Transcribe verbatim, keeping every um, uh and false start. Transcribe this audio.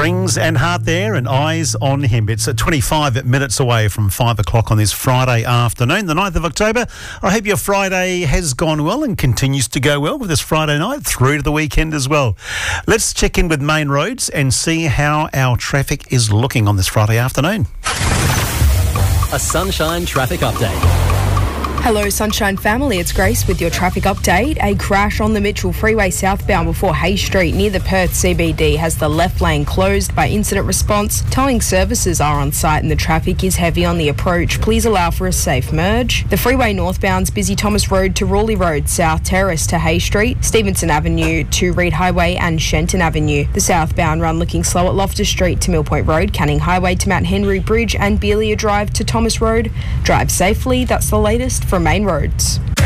Strings and Heart there and Eyes on Him. It's at twenty-five minutes away from five o'clock on this Friday afternoon, the ninth of October. I hope your Friday has gone well and continues to go well with this Friday night through to the weekend as well. Let's check in with Main Roads and see how our traffic is looking on this Friday afternoon. A Sunshine traffic update. Hello Sunshine family, it's Grace with your traffic update. A crash on the Mitchell Freeway southbound before Hay Street near the Perth C B D has the left lane closed by incident response. Towing services are on site and the traffic is heavy on the approach. Please allow for a safe merge. The freeway northbound's busy Thomas Road to Rawley Road, South Terrace to Hay Street, Stevenson Avenue to Reed Highway and Shenton Avenue. The southbound run looking slow at Loftus Street to Mill Point Road, Canning Highway to Mount Henry Bridge and Beelia Drive to Thomas Road. Drive safely, that's the latest from Main Roads.